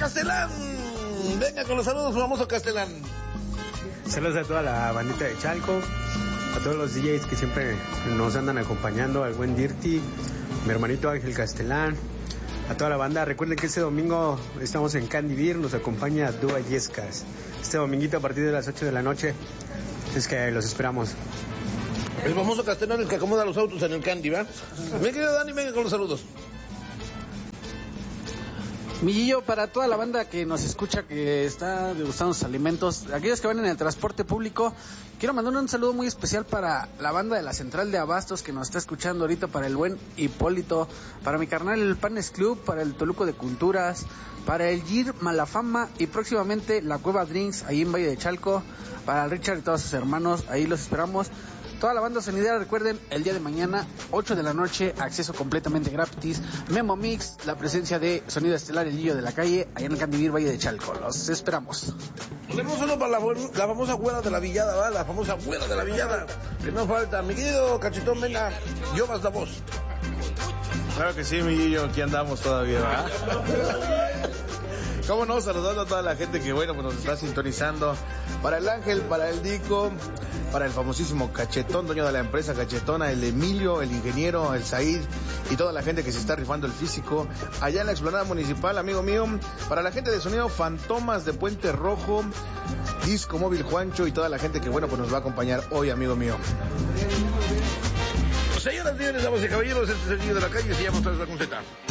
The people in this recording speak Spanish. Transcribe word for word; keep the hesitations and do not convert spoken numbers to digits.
Castelán. Venga con los saludos, famoso Castelán. Saludos a toda la bandita de Chalco, a todos los D Js que siempre nos andan acompañando, al buen Dirty, mi hermanito Ángel Castelán, a toda la banda. Recuerden que este domingo estamos en Candy Beer, nos acompaña Dua Yescas. Este dominguito a partir de las ocho de la noche, es que los esperamos. El famoso Castelán, el que acomoda los autos en el Candy, ¿va? Mi querido Dani, venga con los saludos. Millillo, para toda la banda que nos escucha, que está degustando sus alimentos, aquellos que van en el transporte público, quiero mandar un saludo muy especial para la banda de la Central de Abastos que nos está escuchando ahorita, para el buen Hipólito, para mi carnal el Panes Club, para el Toluco de Culturas, para el Gir Malafama y próximamente la Cueva Drinks ahí en Valle de Chalco, para el Richard y todos sus hermanos, ahí los esperamos. Toda la banda sonidera, recuerden, el día de mañana, ocho de la noche, acceso completamente gratis, Memo Mix, la presencia de Sonido Estelar, el Lillo de la Calle, allá en el Candy Beer, Valle de Chalco. Los esperamos. Tenemos uno para la, la famosa güera de la Villada, ¿va? La famosa güera de la Villada, que no falta. Mi querido Cachetón, venga, yo más la voz. Claro que sí, mi Guillo, aquí andamos todavía, ¿verdad? ¿Cómo no? Saludando a toda la gente que, bueno, pues nos está sintonizando. Para el Ángel, para el Dico, para el famosísimo Cachetón, dueño de la empresa Cachetona, el Emilio, el ingeniero, el Said y toda la gente que se está rifando el físico allá en la explanada municipal, amigo mío. Para la gente de Sonido Fantomas de Puente Rojo, Disco Móvil Juancho y toda la gente que, bueno, pues nos va a acompañar hoy, amigo mío. Señoras y señores, damas y caballeros, este es el Lillo de la Calle, se llama Otra vez la Conceta.